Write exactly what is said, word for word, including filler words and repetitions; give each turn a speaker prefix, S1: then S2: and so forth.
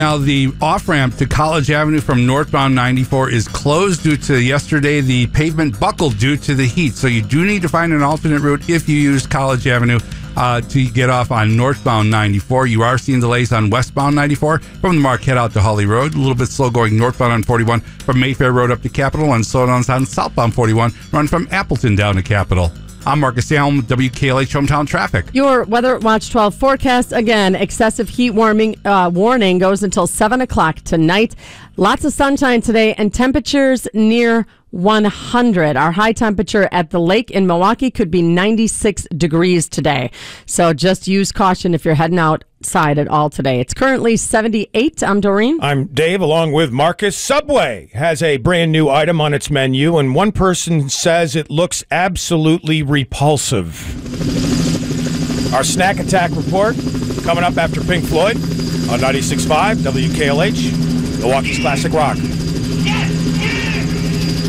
S1: Now, the off-ramp to College Avenue from northbound ninety-four is closed due to yesterday the pavement buckled due to the heat. So you do need to find an alternate route if you use College Avenue uh, to get off on northbound ninety-four. You are seeing delays on westbound ninety-four from the Marquette out to Holly Road. A little bit slow going northbound on forty-one from Mayfair Road up to Capitol, and slow down on southbound forty-one run from Appleton down to Capitol. I'm Marcus Allen, W K L H Hometown Traffic.
S2: Your Weather Watch twelve forecast. Again, excessive heat warming uh, warning goes until seven o'clock tonight. Lots of sunshine today and temperatures near one hundred. Our high temperature at the lake in Milwaukee could be ninety-six degrees today. So just use caution if you're heading outside at all today. It's currently seventy-eight. I'm Doreen.
S3: I'm Dave, along with Marcus. Subway has a brand new item on its menu, and one person says it looks absolutely repulsive. Our Snack Attack report coming up after Pink Floyd on ninety-six point five W K L H, Milwaukee's Classic Rock.